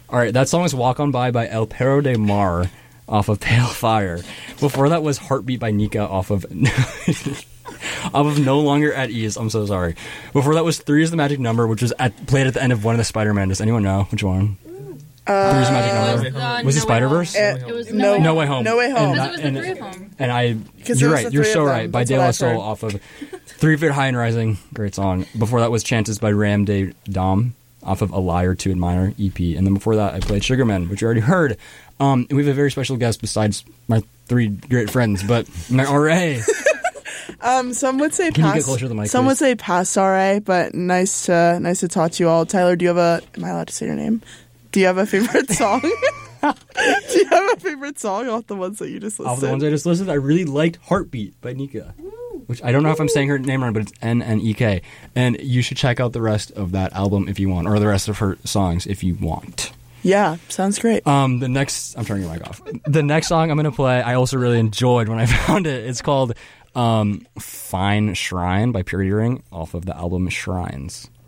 All right, that song is Walk On By El Perro de Mar off of Pale Fire. Before that was Heartbeat by Nika off of No Longer at Ease. I'm so sorry. Before that was 3 is the Magic Number, which was played at the end of one of the Spider-Man. Does anyone know which one? 3 is the Magic Number. Was it Spider-Verse? It was No Way Home. No Way Home. Because it was the 3 of them. And you're right. You're so right. By De La Soul off of 3 Feet High and Rising. Great song. Before that was Chances by Ram De Dom off of A Liar to Admire EP. And then before that, I played Sugarman, which you already heard. And we have a very special guest besides my 3 great friends, but my RA. Some would say Can you get closer to the mic, some please? would say past RA, but nice to talk to you all. Tyler, do you have am I allowed to say your name? Do you have a favorite song? Do you have a favorite song off the ones that you just listed? Off the ones I just listed, I really liked Heartbeat by Nika, which I don't know if I'm saying her name wrong, but it's N-N-E-K. And you should check out the rest of that album if you want, or the rest of her songs if you want. Yeah, sounds great. I'm turning your mic off. The next song I'm going to play, I also really enjoyed when I found it. It's called Fine Shrine by Purity Ring off of the album Shrines.